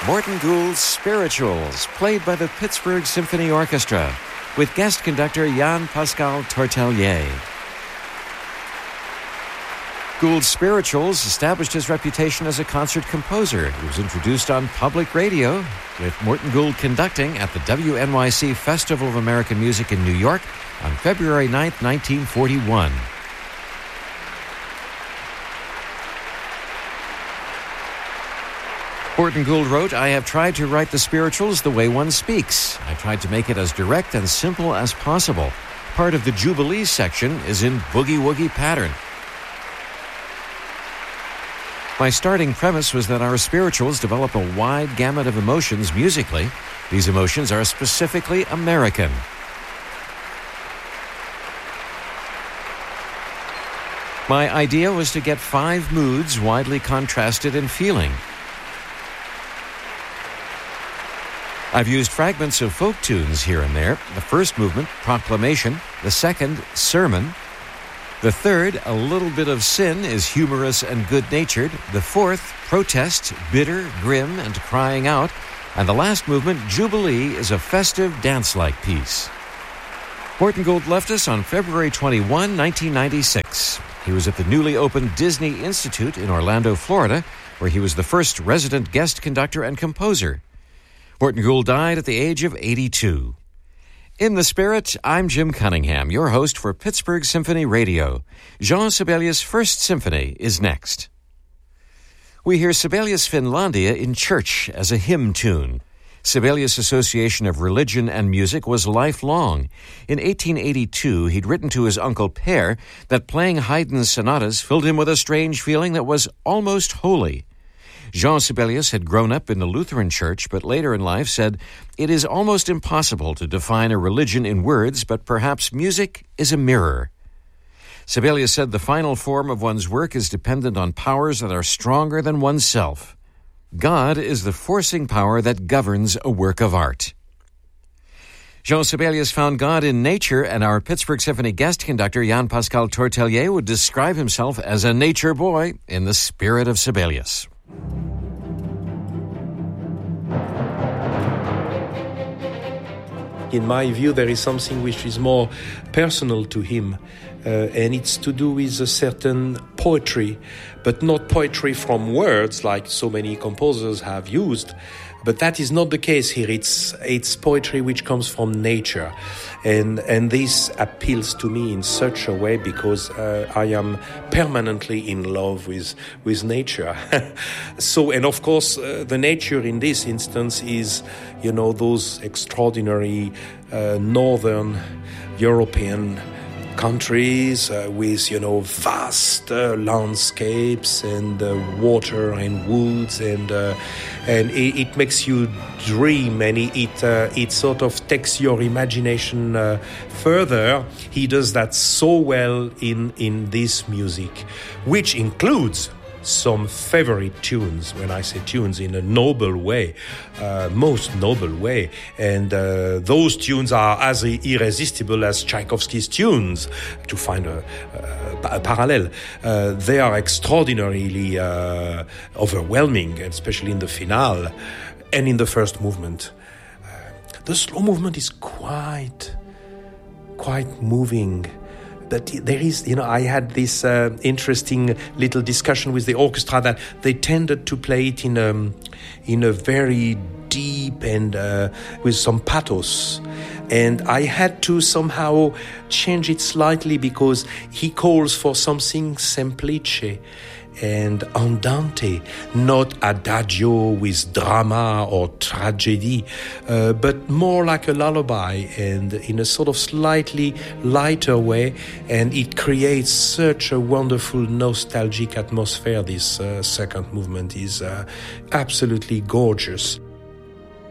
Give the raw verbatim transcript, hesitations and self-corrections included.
Morton Gould's Spirituals, played by the Pittsburgh Symphony Orchestra, with guest conductor Jan-Pascal Tortelier. Gould's Spirituals established his reputation as a concert composer. He was introduced on public radio, with Morton Gould conducting at the W N Y C Festival of American Music in New York on February ninth, nineteen forty-one. Morton Gould wrote, "I have tried to write the spirituals the way one speaks. I tried to make it as direct and simple as possible. Part of the Jubilee section is in boogie-woogie pattern. My starting premise was that our spirituals develop a wide gamut of emotions musically. These emotions are specifically American. My idea was to get five moods widely contrasted in feeling. I've used fragments of folk tunes here and there. The first movement, Proclamation. The second, Sermon. The third, A Little Bit of Sin, is humorous and good-natured. The fourth, Protest, bitter, grim, and crying out. And the last movement, Jubilee, is a festive, dance-like piece." Morton Gould left us on February twenty-first, nineteen ninety-six. He was at the newly opened Disney Institute in Orlando, Florida, where he was the first resident guest conductor and composer. Morton Gould died at the age of eighty-two. In the spirit, I'm Jim Cunningham, your host for Pittsburgh Symphony Radio. Jean Sibelius' First Symphony is next. We hear Sibelius Finlandia in church as a hymn tune. Sibelius' association of religion and music was lifelong. In eighteen eighty-two, he'd written to his uncle Per that playing Haydn's sonatas filled him with a strange feeling that was almost holy. Jean Sibelius had grown up in the Lutheran Church, but later in life said, "It is almost impossible to define a religion in words, but perhaps music is a mirror." Sibelius said the final form of one's work is dependent on powers that are stronger than oneself. God is the forcing power that governs a work of art. Jean Sibelius found God in nature, and our Pittsburgh Symphony guest conductor Jan-Pascal Tortelier would describe himself as a nature boy in the spirit of Sibelius. In my view, there is something which is more personal to him, uh, and it's to do with a certain poetry, but not poetry from words like so many composers have used. But that is not the case here. It's it's poetry which comes from nature, and and this appeals to me in such a way because uh, I am permanently in love with with nature. So, and of course, uh, the nature in this instance is, you know, those extraordinary uh, northern European countries uh, with, you know, vast uh, landscapes and uh, water and woods, and uh, and it, it makes you dream, and it it, uh, it sort of takes your imagination uh, further. He does that so well in in this music, which includes some favorite tunes. When I say tunes, in a noble way, uh, most noble way, and uh, those tunes are as irresistible as Tchaikovsky's tunes. To find a, a, a parallel, uh, they are extraordinarily uh, overwhelming, especially in the finale and in the first movement. Uh, the slow movement is quite, quite moving. But there is, you know, I had this uh, interesting little discussion with the orchestra that they tended to play it in a, in a very deep and uh, with some pathos. And I had to somehow change it slightly because he calls for something semplice and andante, not adagio with drama or tragedy, uh, but more like a lullaby and in a sort of slightly lighter way, and it creates such a wonderful nostalgic atmosphere. This uh, second movement is uh, absolutely gorgeous.